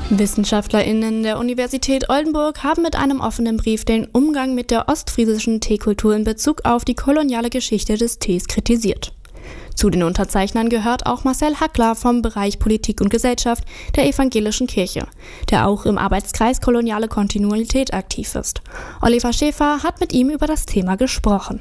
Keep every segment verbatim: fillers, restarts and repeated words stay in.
WissenschaftlerInnen der Universität Oldenburg haben mit einem offenen Brief den Umgang mit der ostfriesischen Teekultur in Bezug auf die koloniale Geschichte des Tees kritisiert. Zu den Unterzeichnern gehört auch Marcel Hackler vom Bereich Politik und Gesellschaft der Evangelischen Kirche, der auch im Arbeitskreis Koloniale Kontinuität aktiv ist. Oliver Schäfer hat mit ihm über das Thema gesprochen.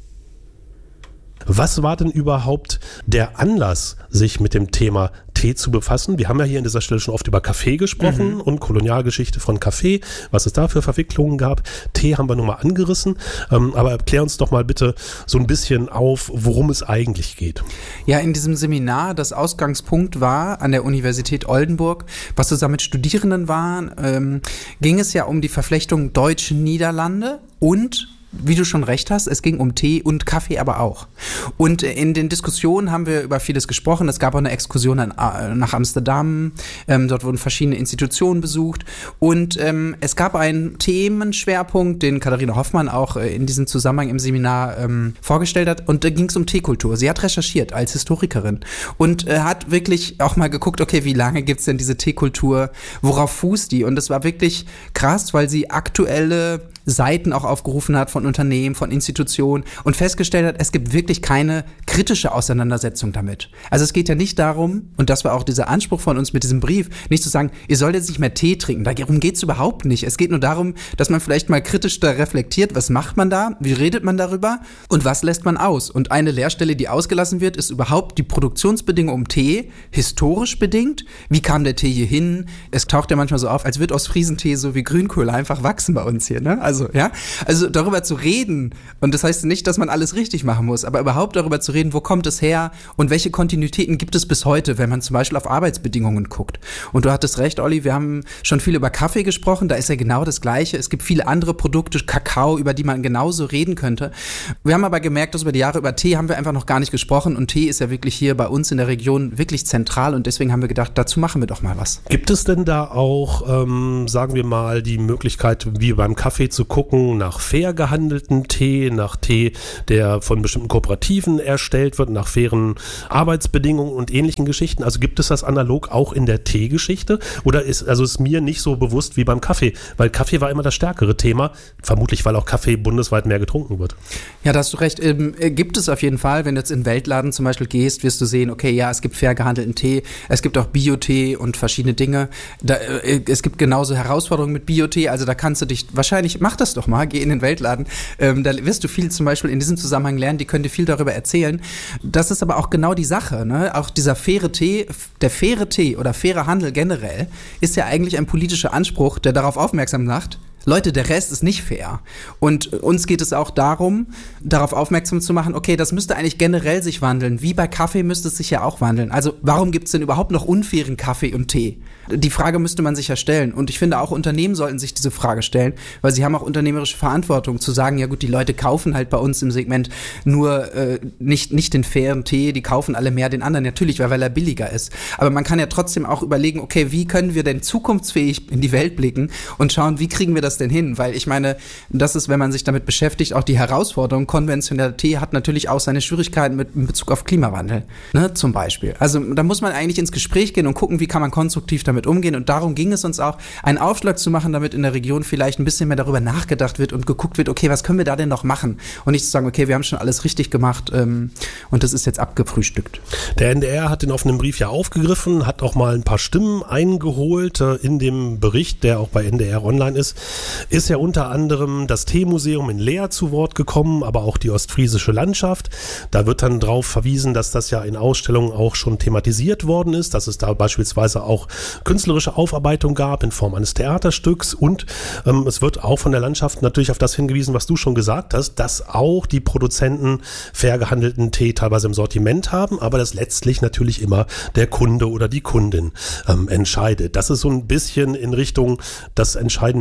Was war denn überhaupt der Anlass, sich mit dem Thema Tee zu befassen? Wir haben ja hier an dieser Stelle schon oft über Kaffee gesprochen mhm. und Kolonialgeschichte von Kaffee, was es da für Verwicklungen gab. Tee haben wir nur mal angerissen, ähm, aber erklär uns doch mal bitte so ein bisschen auf, worum es eigentlich geht. Ja, in diesem Seminar, das Ausgangspunkt war an der Universität Oldenburg, was zusammen mit Studierenden waren, ähm, ging es ja um die Verflechtung Deutsch-Niederlande und wie du schon recht hast, es ging um Tee und Kaffee aber auch. Und in den Diskussionen haben wir über vieles gesprochen. Es gab auch eine Exkursion an, nach Amsterdam. Ähm, dort wurden verschiedene Institutionen besucht. Und ähm, es gab einen Themenschwerpunkt, den Katharina Hoffmann auch äh, in diesem Zusammenhang im Seminar ähm, vorgestellt hat. Und da ging es um Teekultur. Sie hat recherchiert als Historikerin und äh, hat wirklich auch mal geguckt, okay, wie lange gibt's denn diese Teekultur? Worauf fußt die? Und das war wirklich krass, weil sie aktuelle Seiten auch aufgerufen hat von Unternehmen, von Institutionen und festgestellt hat, es gibt wirklich keine kritische Auseinandersetzung damit. Also es geht ja nicht darum, und das war auch dieser Anspruch von uns mit diesem Brief, nicht zu sagen, ihr sollt jetzt nicht mehr Tee trinken, darum geht es überhaupt nicht. Es geht nur darum, dass man vielleicht mal kritisch da reflektiert, was macht man da, wie redet man darüber und was lässt man aus. Und eine Leerstelle, die ausgelassen wird, ist überhaupt die Produktionsbedingungen um Tee, historisch bedingt. Wie kam der Tee hier hin? Es taucht ja manchmal so auf, als wird aus Friesentee so wie Grünkohle einfach wachsen bei uns hier, ne? Also, ja, also darüber zu reden, und das heißt nicht, dass man alles richtig machen muss, aber überhaupt darüber zu reden, wo kommt es her und welche Kontinuitäten gibt es bis heute, wenn man zum Beispiel auf Arbeitsbedingungen guckt. Und du hattest recht, Olli, wir haben schon viel über Kaffee gesprochen, da ist ja genau das Gleiche. Es gibt viele andere Produkte, Kakao, über die man genauso reden könnte. Wir haben aber gemerkt, dass über die Jahre über Tee haben wir einfach noch gar nicht gesprochen, und Tee ist ja wirklich hier bei uns in der Region wirklich zentral, und deswegen haben wir gedacht, dazu machen wir doch mal was. Gibt es denn da auch, ähm, sagen wir mal, die Möglichkeit, wie beim Kaffee zu gucken, nach fair gehandelten Tee, nach Tee, der von bestimmten Kooperativen erstellt wird, nach fairen Arbeitsbedingungen und ähnlichen Geschichten? Also gibt es das analog auch in der Teegeschichte? Oder ist, also ist mir nicht so bewusst wie beim Kaffee, weil Kaffee war immer das stärkere Thema, vermutlich weil auch Kaffee bundesweit mehr getrunken wird. Ja, da hast du recht. Ähm, gibt es auf jeden Fall, wenn du jetzt in den Weltladen zum Beispiel gehst, wirst du sehen, okay, ja, es gibt fair gehandelten Tee, es gibt auch Bio-Tee und verschiedene Dinge. Da, äh, es gibt genauso Herausforderungen mit Bio-Tee, also da kannst du dich, wahrscheinlich, mach das doch mal, geh in den Weltladen, ähm, da wirst du viel zum Beispiel in diesem Zusammenhang lernen, die können dir viel darüber erzählen. Das ist aber auch genau die Sache, ne? Auch dieser faire Tee, der faire Tee oder faire Handel generell ist ja eigentlich ein politischer Anspruch, der darauf aufmerksam macht, Leute, der Rest ist nicht fair. Und uns geht es auch darum, darauf aufmerksam zu machen, okay, das müsste eigentlich generell sich wandeln. Wie bei Kaffee müsste es sich ja auch wandeln. Also warum gibt es denn überhaupt noch unfairen Kaffee und Tee? Die Frage müsste man sich ja stellen. Und ich finde, auch Unternehmen sollten sich diese Frage stellen, weil sie haben auch unternehmerische Verantwortung, zu sagen, ja gut, die Leute kaufen halt bei uns im Segment nur äh, nicht, nicht den fairen Tee, die kaufen alle mehr den anderen. Natürlich, weil, weil er billiger ist. Aber man kann ja trotzdem auch überlegen, okay, wie können wir denn zukunftsfähig in die Welt blicken und schauen, wie kriegen wir das denn hin? Weil ich meine, das ist, wenn man sich damit beschäftigt, auch die Herausforderung. Konventioneller Tee hat natürlich auch seine Schwierigkeiten mit in Bezug auf Klimawandel, ne, zum Beispiel. Also da muss man eigentlich ins Gespräch gehen und gucken, wie kann man konstruktiv damit umgehen. Und darum ging es uns auch, einen Aufschlag zu machen, damit in der Region vielleicht ein bisschen mehr darüber nachgedacht wird und geguckt wird, okay, was können wir da denn noch machen? Und nicht zu sagen, okay, wir haben schon alles richtig gemacht ähm, und das ist jetzt abgefrühstückt. Der N D R hat den offenen Brief ja aufgegriffen, hat auch mal ein paar Stimmen eingeholt äh, in dem Bericht, der auch bei N D R online ist. Ist ja unter anderem das Teemuseum in Leer zu Wort gekommen, aber auch die ostfriesische Landschaft. Da wird dann darauf verwiesen, dass das ja in Ausstellungen auch schon thematisiert worden ist, dass es da beispielsweise auch künstlerische Aufarbeitung gab in Form eines Theaterstücks, und ähm, es wird auch von der Landschaft natürlich auf das hingewiesen, was du schon gesagt hast, dass auch die Produzenten fair gehandelten Tee teilweise im Sortiment haben, aber dass letztlich natürlich immer der Kunde oder die Kundin ähm, entscheidet. Das ist so ein bisschen in Richtung, das entscheiden nicht wir, sondern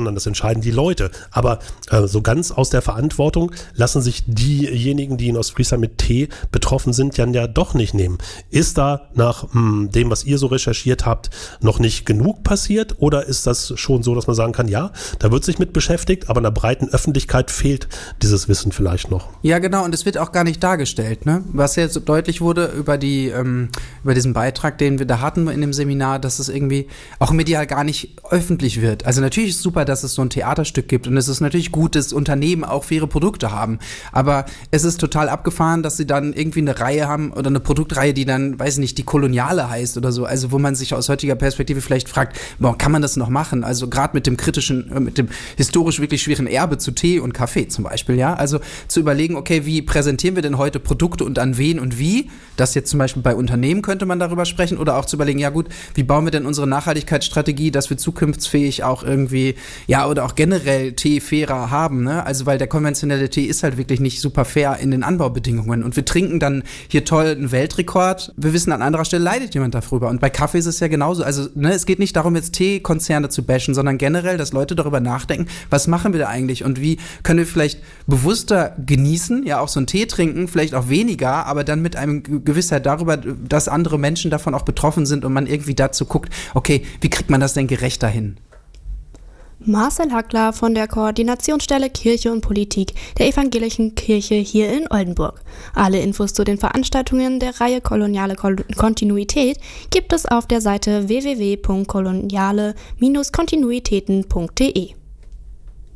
sondern das entscheiden die Leute. Aber äh, so ganz aus der Verantwortung lassen sich diejenigen, die in Ostfriesland mit Tee betroffen sind, ja, ja doch nicht nehmen. Ist da nach mh, dem, was ihr so recherchiert habt, noch nicht genug passiert oder ist das schon so, dass man sagen kann, ja, da wird sich mit beschäftigt, aber in der breiten Öffentlichkeit fehlt dieses Wissen vielleicht noch? Ja, genau, und es wird auch gar nicht dargestellt, ne? Was jetzt so deutlich wurde über die, ähm, über diesen Beitrag, den wir da hatten in dem Seminar, dass es irgendwie auch medial gar nicht öffentlich wird. Also natürlich ist es super, dass es so ein Theaterstück gibt und es ist natürlich gut, dass Unternehmen auch faire Produkte haben, aber es ist total abgefahren, dass sie dann irgendwie eine Reihe haben oder eine Produktreihe, die dann, weiß nicht, die Koloniale heißt oder so, also wo man sich aus heutiger Perspektive vielleicht fragt, boah, kann man das noch machen? Also gerade mit dem kritischen, äh, mit dem historisch wirklich schweren Erbe zu Tee und Kaffee zum Beispiel, ja, also zu überlegen, okay, wie präsentieren wir denn heute Produkte und an wen und wie? Das jetzt zum Beispiel bei Unternehmen könnte man darüber sprechen oder auch zu überlegen, ja gut, wie bauen wir denn unsere Nachhaltigkeitsstrategie, dass wir zukunftsfähig auch irgendwie, ja, oder auch generell Tee fairer haben, ne? Also weil der konventionelle Tee ist halt wirklich nicht super fair in den Anbaubedingungen und wir trinken dann hier toll einen Weltrekord. Wir wissen, an anderer Stelle leidet jemand darüber und bei Kaffee ist es ja genauso. Also ne, es geht nicht darum, jetzt Teekonzerne zu bashen, sondern generell, dass Leute darüber nachdenken, was machen wir da eigentlich und wie können wir vielleicht bewusster genießen, ja auch so einen Tee trinken, vielleicht auch weniger, aber dann mit einem Gewissheit darüber, dass andere Menschen davon auch betroffen sind und man irgendwie dazu guckt, okay, wie kriegt man das denn gerechter hin? Marcel Hackler von der Koordinationsstelle Kirche und Politik der Evangelischen Kirche hier in Oldenburg. Alle Infos zu den Veranstaltungen der Reihe Koloniale Kontinuität gibt es auf der Seite w w w punkt koloniale Bindestrich kontinuitäten punkt d e.